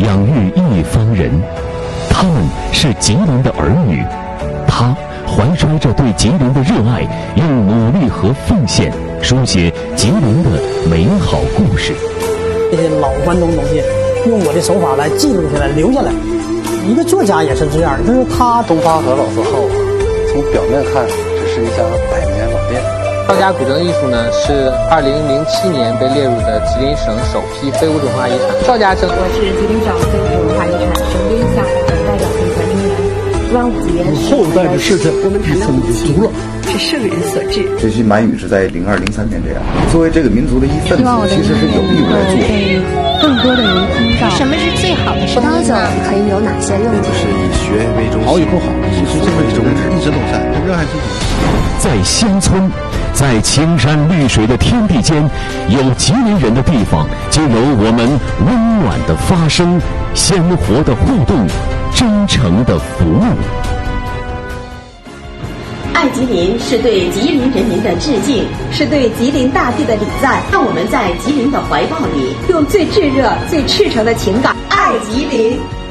养育一方人。他们是吉林的儿女，他怀揣着对吉林的热爱，用努力和奉献书写吉林的美好故事。 这些老关东东西，用我的手法来记录下来、留下来。一个作家也是这样，就是他。 东发和老字号从表面看只是一家百年老店。 赵家古筝艺术呢，是2007年被列入的吉林省首批非物质文化遗产。赵家筝， 我是吉林省非物质文化遗产省编项等代表性传承人。端午节后代的事情我们谈到就足了， 是圣人所致。 这些满语是在02、03年这样。作为这个民族的一份子，其实是有义务来做。 被更多的人听到。什么是最好的声音呢？ 可以有哪些用途？ 是以学为中心， 好以后好，其实这份宗旨一直都在，热爱自己。 在乡村，在青山绿水的天地间，有吉林人的地方，就有我们温暖的发声、鲜活的互动、真诚的服务。 爱吉林是对吉林人民的致敬，是对吉林大地的礼赞。让我们在吉林的怀抱里，用最炙热、最赤诚的情感爱吉林。